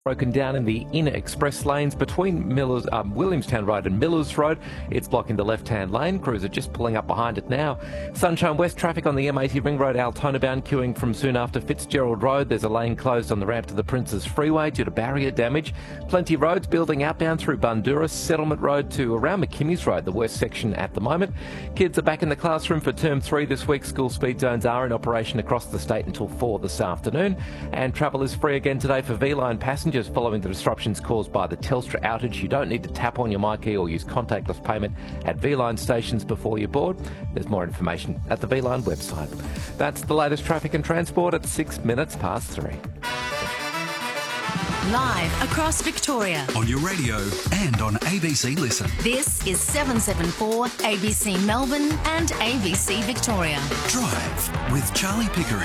Broken down in the inner express lanes between Williamstown Road and Millers Road. It's blocking the left-hand lane. Crews are just pulling up behind it now. Sunshine West traffic on the M80 Ring Road, Altona bound, queuing from soon after Fitzgerald Road. There's a lane closed on the ramp to the Princes Freeway due to barrier damage. Plenty of roads building outbound through Bundoora, Settlement Road to around McKimmy's Road, the worst section at the moment. Kids are back in the classroom for term 3 this week. School speed zones are in operation across the state until 4 this afternoon. And travel is free again today for V-Line passengers following the disruptions caused by the Telstra outage. You don't need to tap on your MyKey or use contactless payment at V-Line stations before you board. There's more information at the V-Line website. That's the latest traffic and transport at 6 minutes past 3. Live across Victoria. On your radio and on ABC Listen. This is 774 ABC Melbourne and ABC Victoria. Drive with Charlie Pickering.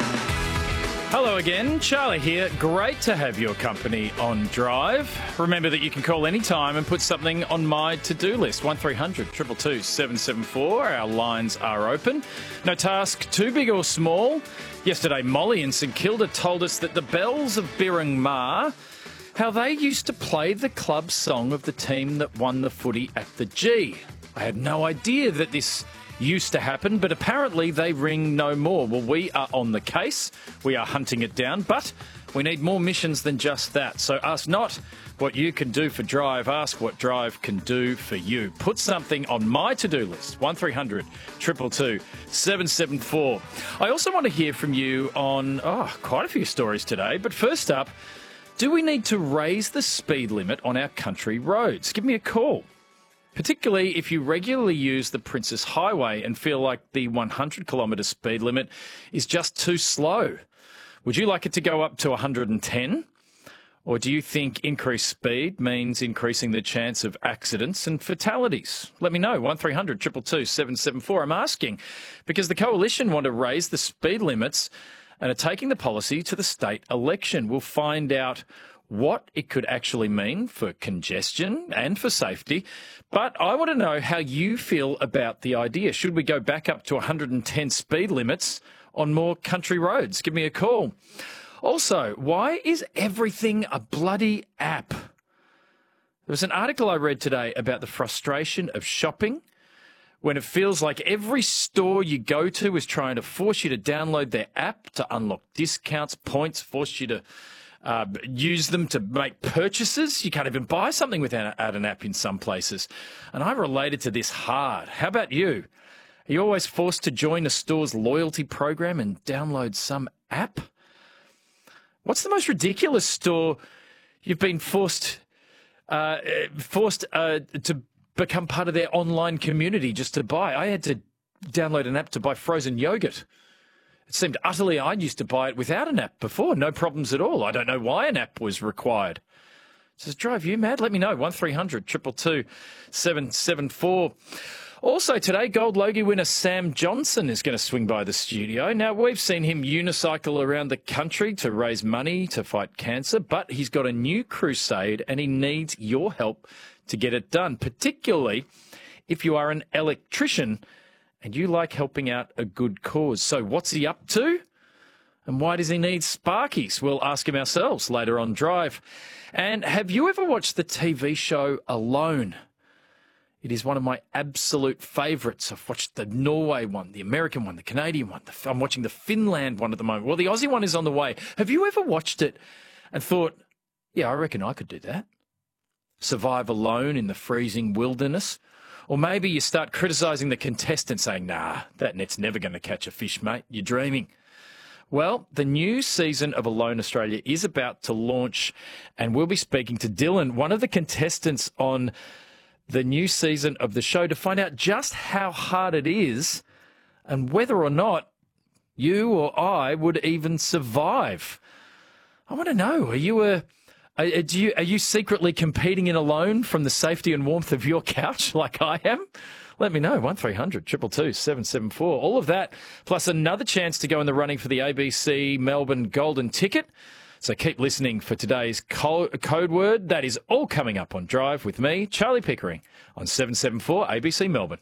Hello again, Charlie here. Great to have your company on Drive. Remember that you can call anytime and put something on my to-do list. 1300 222 774. Our lines are open. No task too big or small. Yesterday, Molly in St Kilda told us that the Bells of Birring Ma, how they used to play the club song of the team that won the footy at the G. I had no idea that this used to happen, but apparently they ring no more. Well, we are on the case. We are hunting it down, but we need more missions than just that. So ask not what you can do for Drive, ask what Drive can do for you. Put something on my to-do list, 1300 222 774. I also want to hear from you on quite a few stories today, but first up, do we need to raise the speed limit on our country roads? Give me a call. Particularly if you regularly use the Princes Highway and feel like the 100 kilometre speed limit is just too slow. Would you like it to go up to 110? Or do you think increased speed means increasing the chance of accidents and fatalities? Let me know, 1300 222 774. I'm asking because the Coalition want to raise the speed limits and are taking the policy to the state election. We'll find out what it could actually mean for congestion and for safety. But I want to know how you feel about the idea. Should we go back up to 110 speed limits on more country roads? Give me a call. Also, why is everything a bloody app? There was an article I read today about the frustration of shopping when it feels like every store you go to is trying to force you to download their app to unlock discounts, points, force you to use them to make purchases. You can't even buy something without an app in some places. And I related to this hard. How about you? Are you always forced to join a store's loyalty program and download some app? What's the most ridiculous store you've been forced to become part of their online community just to buy? I had to download an app to buy frozen yogurt. It seemed utterly I used to buy it without an app before. No problems at all. I don't know why an app was required. Does it drive you mad? Let me know. 1300 222 774. Also today, Gold Logie winner Sam Johnson is going to swing by the studio. Now, we've seen him unicycle around the country to raise money to fight cancer, but he's got a new crusade and he needs your help to get it done, particularly if you are an electrician and you like helping out a good cause. So what's he up to? And why does he need Sparkies? We'll ask him ourselves later on Drive. And have you ever watched the TV show Alone? It is one of my absolute favourites. I've watched the Norway one, the American one, the Canadian one. I'm watching the Finland one at the moment. Well, the Aussie one is on the way. Have you ever watched it and thought, yeah, I reckon I could do that? Survive alone in the freezing wilderness? Or maybe you start criticising the contestant saying, nah, that net's never going to catch a fish, mate. You're dreaming. Well, the new season of Alone Australia is about to launch, and we'll be speaking to Dylan, one of the contestants on the new season of the show, to find out just how hard it is and whether or not you or I would even survive. I want to know, are you secretly competing in Alone from the safety and warmth of your couch like I am? Let me know, 1300 222 774. All of that, plus another chance to go in the running for the ABC Melbourne Golden Ticket. So keep listening for today's code word. That is all coming up on Drive with me, Charlie Pickering, on 774 ABC Melbourne.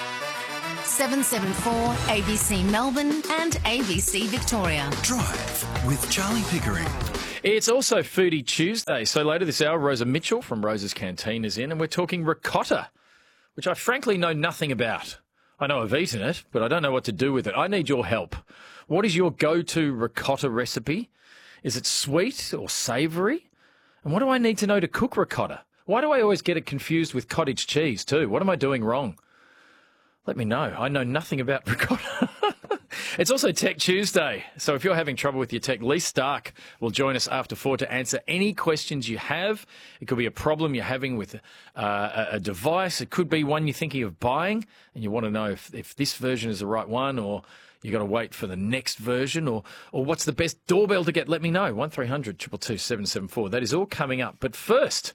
774 ABC Melbourne and ABC Victoria. Drive with Charlie Pickering. It's also Foodie Tuesday. So later this hour, Rosa Mitchell from Rosa's Canteen is in, and we're talking ricotta, which I frankly know nothing about. I know I've eaten it, but I don't know what to do with it. I need your help. What is your go-to ricotta recipe? Is it sweet or savoury? And what do I need to know to cook ricotta? Why do I always get it confused with cottage cheese too? What am I doing wrong? Let me know. I know nothing about ricotta. It's also Tech Tuesday, so if you're having trouble with your tech, Lee Stark will join us after 4 to answer any questions you have. It could be a problem you're having with a device. It could be one you're thinking of buying and you want to know if this version is the right one, or you got to wait for the next version, or what's the best doorbell to get. Let me know. 1300 222 774. That is all coming up. But first,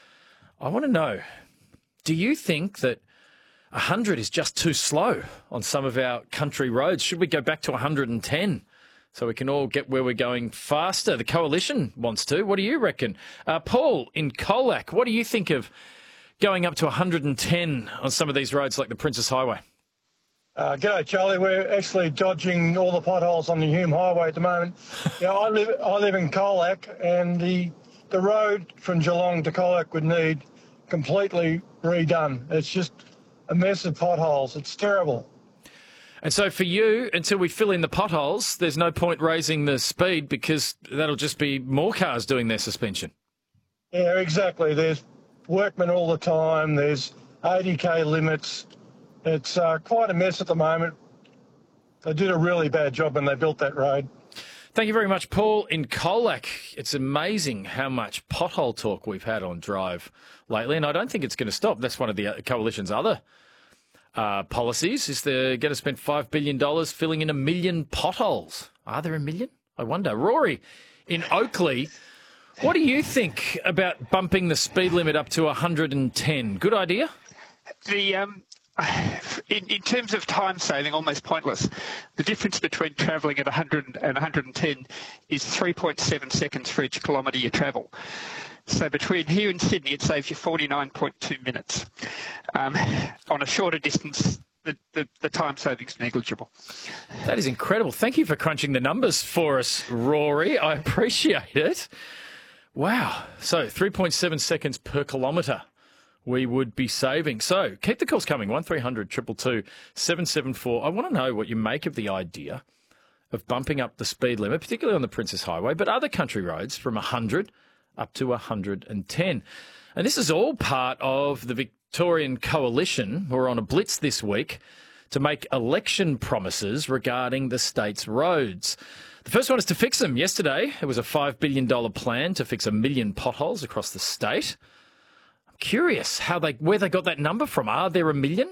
I want to know, do you think that 100 is just too slow on some of our country roads? Should we go back to 110 so we can all get where we're going faster? The Coalition wants to. What do you reckon? Paul in Colac, what do you think of going up to 110 on some of these roads like the Princess Highway? G'day, Charlie. We're actually dodging all the potholes on the Hume Highway at the moment. I live in Colac, and the road from Geelong to Colac would need completely redone. It's just a mess of potholes. It's terrible. And so for you, until we fill in the potholes, there's no point raising the speed because that'll just be more cars doing their suspension. Yeah, exactly. There's workmen all the time. There's 80k limits. It's quite a mess at the moment. They did a really bad job when they built that road. Thank you very much, Paul in Colac. It's amazing how much pothole talk we've had on Drive lately, and I don't think it's going to stop. That's one of the Coalition's other policies, is they're going to spend $5 billion filling in 1 million potholes. Are there 1 million? I wonder. Rory in Oakley, what do you think about bumping the speed limit up to 110? Good idea? In terms of time saving, almost pointless. The difference between travelling at 100 and 110 is 3.7 seconds for each kilometre you travel. So between here and Sydney, it saves you 49.2 minutes. On a shorter distance, the time saving's negligible. That is incredible. Thank you for crunching the numbers for us, Rory. I appreciate it. Wow. So 3.7 seconds per kilometre we would be saving. So keep the calls coming, 1300 222 774. I want to know what you make of the idea of bumping up the speed limit, particularly on the Princess Highway, but other country roads from 100 up to 110. And this is all part of the Victorian Coalition, who are on a blitz this week to make election promises regarding the state's roads. The first one is to fix them. Yesterday, it was a $5 billion plan to fix 1 million potholes across the state. Curious where they got that number from. Are there 1 million?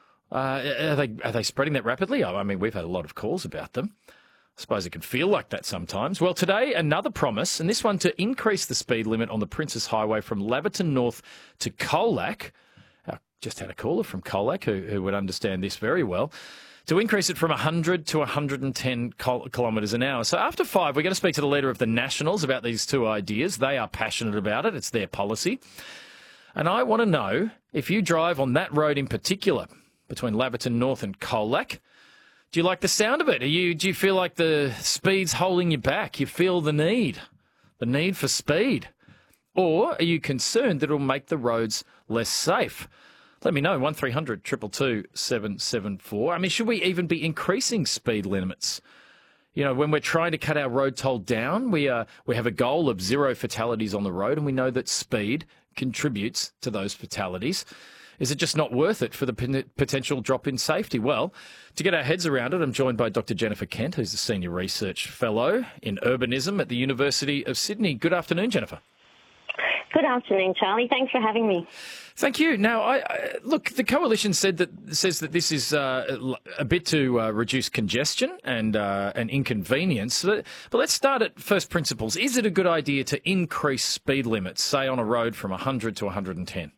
Are they spreading that rapidly? I mean, we've had a lot of calls about them. I suppose it can feel like that sometimes. Well, today, another promise, and this one to increase the speed limit on the Princess Highway from Laverton North to Colac. I just had a caller from Colac who would understand this very well. To increase it from 100 to 110 kilometres an hour. So after 5, we're going to speak to the leader of the Nationals about these two ideas. They are passionate about it. It's their policy. And I want to know, if you drive on that road in particular, between Laverton North and Colac, do you like the sound of it? Do you feel like the speed's holding you back? You feel the need for speed? Or are you concerned that it'll make the roads less safe? Let me know, 1300 222 774. I mean, should we even be increasing speed limits? You know, when we're trying to cut our road toll down, we have a goal of 0 fatalities on the road, and we know that speed contributes to those fatalities. Is it just not worth it for the potential drop in safety? Well, to get our heads around it, I'm joined by Dr. Jennifer Kent, who's the Senior Research Fellow in Urbanism at the University of Sydney. Good afternoon, Jennifer. Good afternoon, Charlie. Thanks for having me. Thank you. Now, look, the Coalition says that this is a bit to reduce congestion and inconvenience. But let's start at first principles. Is it a good idea to increase speed limits, say on a road from 100 to 110?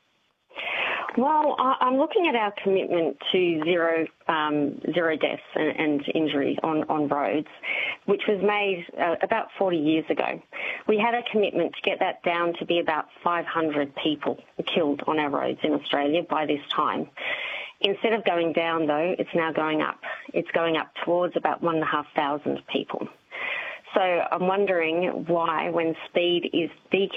Well, I'm looking at our commitment to zero deaths and injuries on roads, which was made about 40 years ago. We had a commitment to get that down to be about 500 people killed on our roads in Australia by this time. Instead of going down, though, it's now going up. It's going up towards about 1,500 people. So I'm wondering why, when speed is the